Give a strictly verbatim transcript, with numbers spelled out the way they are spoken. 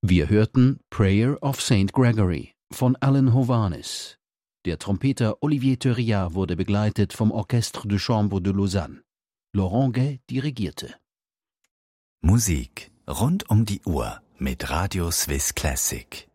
Wir hörten Prayer of Saint Gregory von Alan Hovhaness. Der Trompeter Olivier Theurillat wurde begleitet vom Orchestre de Chambre de Lausanne. Laurent Gay dirigierte. Musik rund um die Uhr mit Radio Swiss Classic.